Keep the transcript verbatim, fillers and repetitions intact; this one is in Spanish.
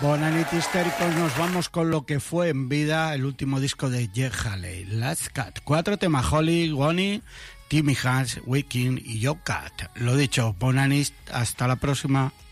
Bonanit histéricos, nos vamos con lo que fue en vida el último disco de Jeff Haley, Last Cat. Cuatro temas: Holly, Goni, Timmy Hans, Waking y Yo Cat. Lo dicho, Bonanit, hasta la próxima.